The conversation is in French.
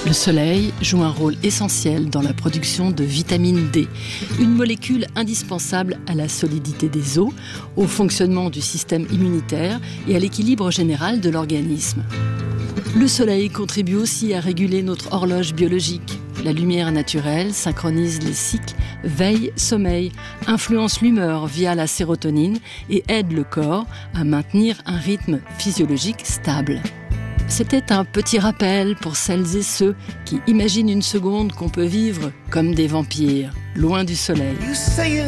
Le soleil joue un rôle essentiel dans la production de vitamine D, une molécule indispensable à la solidité des os, au fonctionnement du système immunitaire et à l'équilibre général de l'organisme. Le soleil contribue aussi à réguler notre horloge biologique. La lumière naturelle synchronise les cycles veille-sommeil, influence l'humeur via la sérotonine et aide le corps à maintenir un rythme physiologique stable. C'était un petit rappel pour celles et ceux qui imaginent une seconde qu'on peut vivre comme des vampires, loin du soleil.